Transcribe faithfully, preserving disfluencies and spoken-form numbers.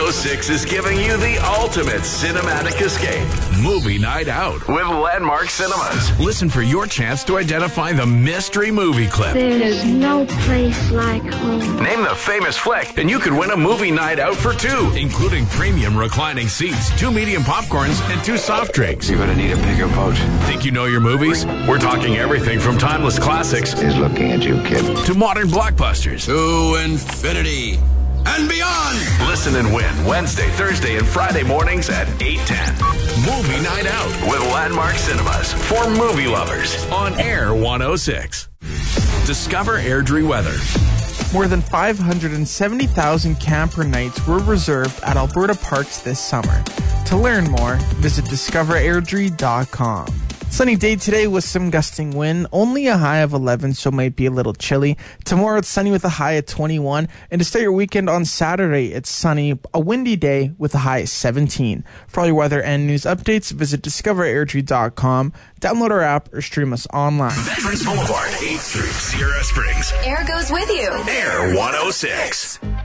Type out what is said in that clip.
oh six is giving you the ultimate cinematic escape. Movie Night Out with Landmark Cinemas. Listen for your chance to identify the mystery movie clip. There's no place like home. Name the famous flick, and you could win a movie night out for two, including premium reclining seats, two medium popcorns, and two soft drinks. You're gonna need a bigger boat. Think you know your movies? We're talking everything from timeless classics He's looking at you, kid. to modern blockbusters. To infinity and beyond. Listen and win Wednesday, Thursday, and Friday mornings at eight ten. Movie Night Out with Landmark Cinemas for movie lovers on Air one oh six. Discover Airdrie weather. More than five hundred seventy thousand camper nights were reserved at Alberta parks this summer. To learn more, visit discover airdrie dot com. Sunny day today with some gusting wind, only a high of eleven, so might be a little chilly. Tomorrow it's sunny with a high of twenty-one, and to start your weekend on Saturday, it's sunny, a windy day with a high of seventeen. For all your weather and news updates, visit discover airdrie dot com, download our app, or stream us online. Veterans Boulevard, eighth through Sierra Springs. Air goes with you. Air one oh six.